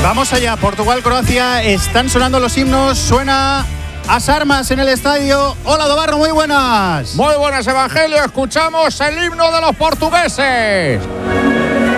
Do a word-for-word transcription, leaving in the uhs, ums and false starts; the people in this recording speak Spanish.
Vamos allá, Portugal-Croacia, están sonando los himnos, suena As Armas en el estadio. Hola, Dobarro, muy buenas. Muy buenas, Evangelio, escuchamos el himno de los portugueses.